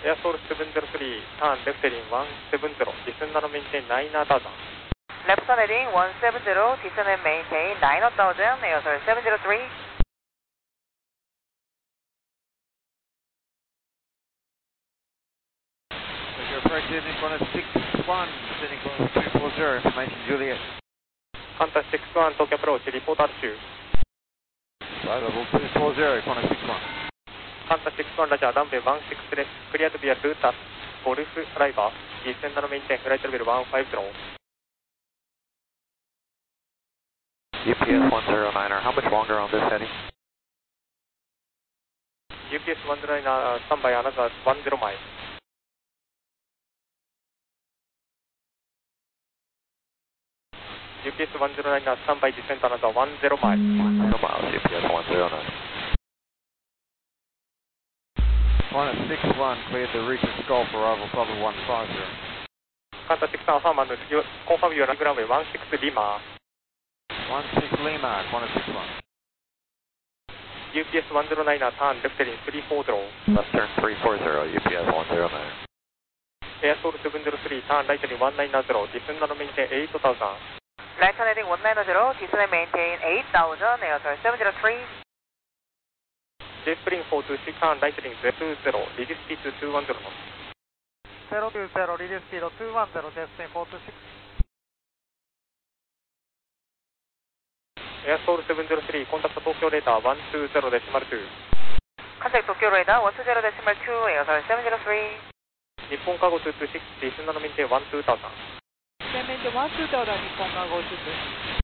Air Soul 703, turn left heading 170, descend and maintain 9000. Left sun heading 170, descend and maintain 9000, Air Soul 703. Your approach heading 161, descending from 240, information Juliet. Qantas 61, Tokyo approach, report altitude. Flight level 240, Qantas 61. Qantas 61, Roger, runway 16 left, clear to be a route at Golf Driver, descend and maintain flight level 150. UPS 109er, how much longer on this heading? UPS 109, stand by another 10 miles. UPS 109, stand by descent another 10 miles. 10 miles, UPS 109. Qantas 61, cleared the Regis Golf, arrival Bravo 150. Qantas 61, confirm your runway 16 Lima. 16 Lima, Qantas 61. UPS 109, turn left heading 340. Left turn 340, UPS 109. Air Soul 703, turn right heading 190, descend and maintain 8000. Right sun heading 190, descend and maintain 8000, Air Soul 703. J-Spring 426, turn right heading 020, reduce speed to 210 knots. 020, reduce speed 210, J-Spring 426. Air Soul 703, contact Tokyo radar 120.2. Contact Tokyo radar 120.2, Air Soul 703. Nippon Cargo 226, descend and maintain 12000. Maintain 120, Nippon Cargo 226.